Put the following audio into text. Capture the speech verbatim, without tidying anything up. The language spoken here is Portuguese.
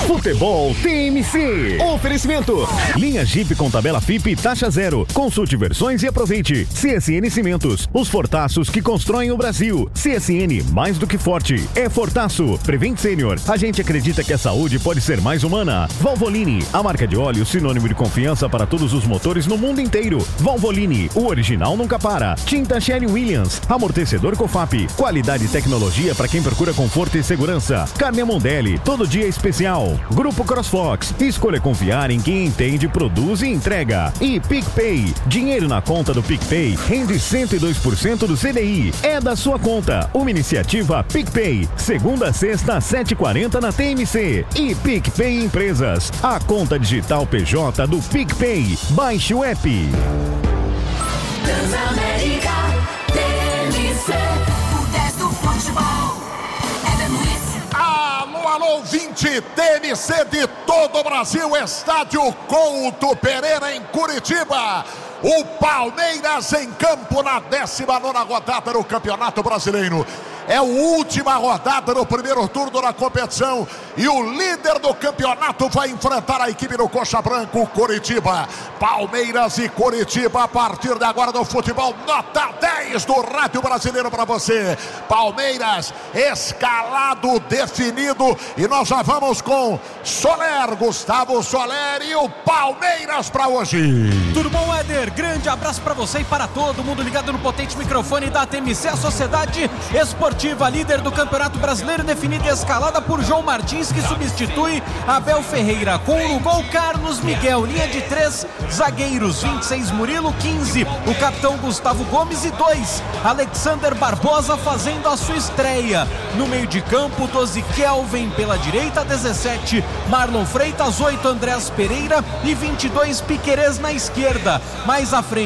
Futebol T M C. Oferecimento. Linha Jeep com tabela F I P e taxa zero. Consulte versões e aproveite. C S N Cimentos. Os fortaços que constroem o Brasil. C S N, mais do que forte. É Fortaço. Prevent Senior. A gente acredita que a saúde pode ser mais humana. Valvoline. A marca de óleo sinônimo de confiança para todos os motores no mundo inteiro. Valvoline. O original nunca para. Tinta Sherwin-Williams. Amortecedor Cofap. Qualidade e tecnologia para quem procura conforto e segurança. Carne Mondelli. Todo dia especial. Grupo CrossFox. Escolha confiar em quem entende, produz e entrega. E PicPay. Dinheiro na conta do PicPay rende cento e dois por cento do C D I. É da sua conta. Uma iniciativa PicPay. Segunda a sexta, sete e quarenta na T M C. E PicPay Empresas. A conta digital P J do PicPay. Baixe o app. Transamérica, T M C, o dez do futebol. É Luiz. Alô, alô, ouvinte T M C de todo o Brasil, estádio Couto Pereira em Curitiba. O Palmeiras em campo na décima nona rodada do Campeonato Brasileiro. É a última rodada do primeiro turno da competição e o líder do campeonato vai enfrentar a equipe do Coxa Branca, o Coritiba. Palmeiras e Coritiba a partir de agora do futebol, nota dez do Rádio Brasileiro para você. Palmeiras escalado, definido e nós já vamos com Soler, Gustavo Soler e o Palmeiras para hoje. Tudo bom, Éder? Grande abraço para você e para todo mundo ligado no potente microfone da T M C, a Sociedade Esportiva líder do Campeonato Brasileiro, definida e escalada por João Martins, que substitui Abel Ferreira. Com no gol, Carlos Miguel. Linha de três zagueiros, vinte e seis Murilo, quinze o capitão Gustavo Gomes e dois Alexander Barbosa fazendo a sua estreia. No meio de campo, doze Kelvin pela direita, dezessete Marlon Freitas, oito Andrés Pereira e vinte e dois Piquerez na esquerda. Mais à frente,